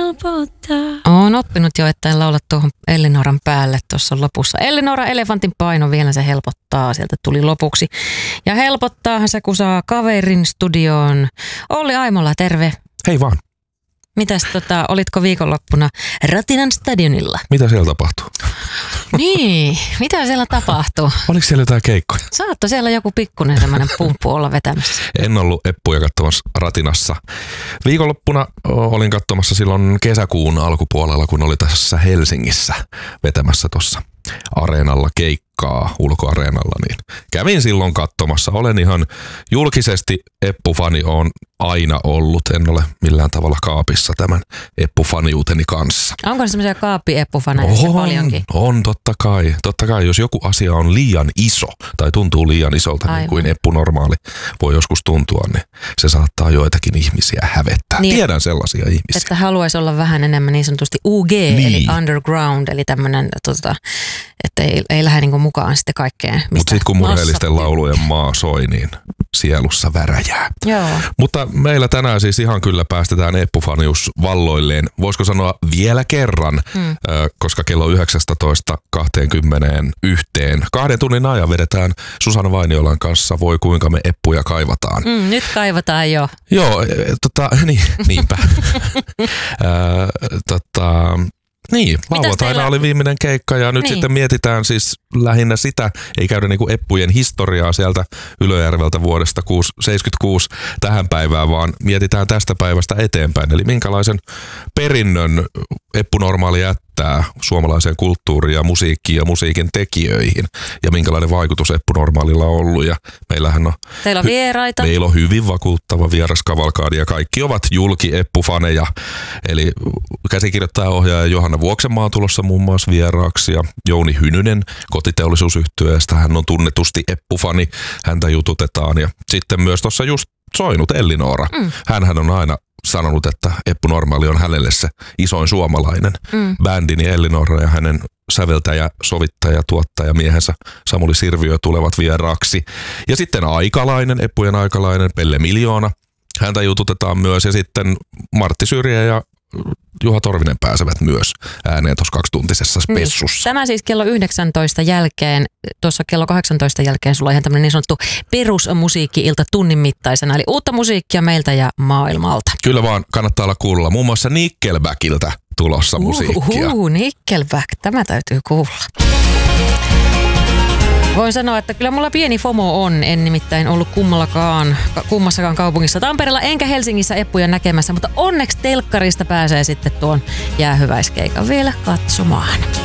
helpottaa. Oon oppinut jo, että en laula tuohon Ellinoran päälle tuossa lopussa. Ellinora, elefantin paino, vielä se helpottaa. Sieltä tuli lopuksi. Ja helpottaahan se, kun saa kaverin studioon. Olli Aimola, terve. Hei vaan. Mitäs olitko viikonloppuna Ratinan stadionilla? Mitä siellä tapahtuu? Niin, mitä siellä tapahtuu? Oliko siellä jotain keikkoja? Saatto siellä joku pikkuinen semmoinen pumppu olla vetämässä. En ollut eppuja katsomassa Ratinassa. Viikonloppuna olin katsomassa silloin kesäkuun alkupuolella, kun oli tässä Helsingissä vetämässä tuossa areenalla keikkaa, ulkoareenalla, niin kävin silloin katsomassa. Olen ihan julkisesti Eppu-fani, on aina ollut. En ole millään tavalla kaapissa tämän Eppu-faniuteni kanssa. Onko se semmoisia kaappi-Eppu-faneja paljonkin? On, totta kai. Totta kai, jos joku asia on liian iso tai tuntuu liian isolta, niin kuin Eppu normaali voi joskus tuntua, niin se saattaa joitakin ihmisiä hävettää. Niin, tiedän sellaisia ihmisiä. Että haluaisi olla vähän enemmän niin sanotusti UG, niin. Eli underground, eli tämmöinen, että ei lähde niinku mukaan sitten kaikkeen. Mutta sitten kun murheellisten laulujen maa soi, niin sielussa väräjää. Joo. Mutta meillä tänään siis ihan kyllä päästetään Eppu-fanius valloilleen. Voisiko sanoa vielä kerran, koska kello 19.21 2 tunnin ajan vedetään Susanna Vainiolan kanssa Voi kuinka me Eppuja kaivataan. Nyt kaivataan jo. Joo, niinpä. Niin, lauantaina oli viimeinen keikka ja nyt sitten mietitään siis lähinnä sitä, ei käydä niinku Eppujen historiaa sieltä Ylöjärveltä vuodesta 76 tähän päivään, vaan mietitään tästä päivästä eteenpäin. Eli minkälaisen perinnön Eppu Normaali jättää suomalaiseen kulttuuriin ja musiikkiin ja musiikin tekijöihin ja minkälainen vaikutus Eppu Normaalilla on ollut. Ja meillähän on teillä on vieraita. Meillä on hyvin vakuuttava vieraskavalkaadi ja kaikki ovat julki-Eppu-faneja. Eli käsikirjoittaja ohjaaja Johanna Vuoksenmaa on tulossa muun muassa vieraaksi ja Jouni Hynynen kotiteollisuusyhtyeestä. Hän on tunnetusti Eppu-fani, häntä jututetaan ja sitten myös tuossa just soinut Ellinora. Hänhän on aina sanonut, että Eppu Normaali on hänelle se isoin suomalainen bändini Ellinora ja hänen säveltäjä, sovittaja, tuottaja miehensä Samuli Sirviö tulevat vieraaksi. Ja sitten Aikalainen, Eppujen Aikalainen, Pelle Miljoona. Häntä jututetaan myös ja sitten Martti Syrjä ja Juha Torvinen pääsevät myös ääneen tuossa 2-tuntisessa spessussa. Tämä siis kello 19 jälkeen, tuossa kello 18 jälkeen sulla on ihan tämmöinen niin sanottu perusmusiikki-ilta tunnin mittaisena, eli uutta musiikkia meiltä ja maailmalta. Kyllä vaan, kannattaa olla kuulla. Muun muassa Nickelbackiltä tulossa musiikkia. Nickelback, tämä täytyy kuulla. Voin sanoa, että kyllä mulla pieni FOMO on. En nimittäin ollut kummassakaan kaupungissa Tampereella enkä Helsingissä Eppuja näkemässä, mutta onneksi telkkarista pääsee sitten tuon jäähyväiskeikan vielä katsomaan.